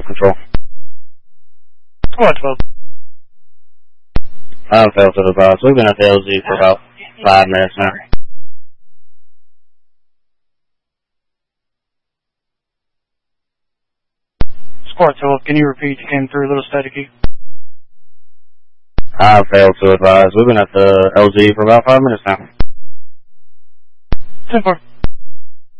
control. Squad 12. I failed to advise. We've been at the LZ for about 5 minutes now. Squad 12, can you repeat? You came through a little staticky. I failed to advise. We've been at the LZ for about 5 minutes now. 10-4.